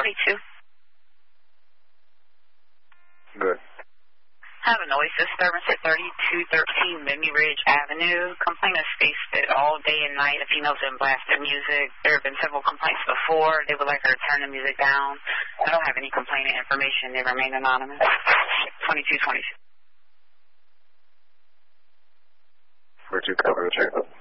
42. Good. Have a noise disturbance at 3213 Mimi Ridge Avenue. Complainant states that all day and night the female's been blasting music. There have been several complaints before. They would like her to turn the music down. I don't have any complainant information. They remain anonymous. 2222. 42 cover the check.